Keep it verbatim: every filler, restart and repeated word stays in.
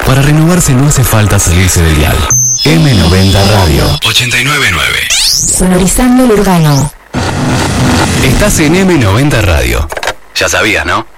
Para renovarse no hace falta salirse del dial. eme noventa Radio ochenta y nueve punto nueve. Sonorizando el urbano. Estás en eme noventa Radio. Ya sabías, ¿no?